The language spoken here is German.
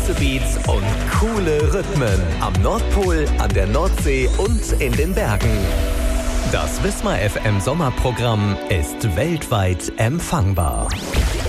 heiße Beats und coole Rhythmen. Am Nordpol, an der Nordsee und in den Bergen. Das Wismar FM Sommerprogramm ist weltweit empfangbar.